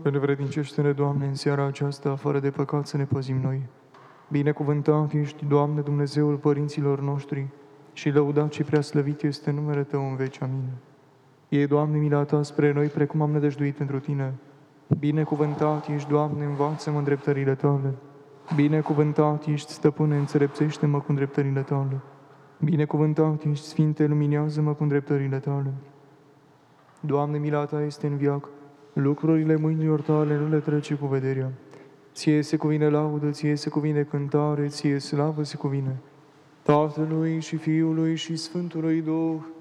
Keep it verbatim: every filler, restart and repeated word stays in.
Învrednicește-ne, Doamne, în seara aceasta, fără de păcat să ne păzim noi. Binecuvântat ești, Doamne, Dumnezeul părinților noștri, și lăudat și preaslăvit este numele Tău în veci. Amin. E, Doamne, mila Ta spre noi, precum am nădăjduit pentru Tine. Binecuvântat ești, Doamne, învață-mă îndreptările Tale. Binecuvântat ești, Stăpâne, înțelepțește-mă cu îndreptările Tale. Binecuvântat ești, Sfinte, luminează-mă cu îndreptările Tale. Doamne, mila Ta este în veac, lucrurile mâinilor Tale nu le trece cu vederea. Ție se cuvine laudă, Ție se cuvine cântare, Ție slavă se cuvine Tatălui și Fiului și Sfântului Duh,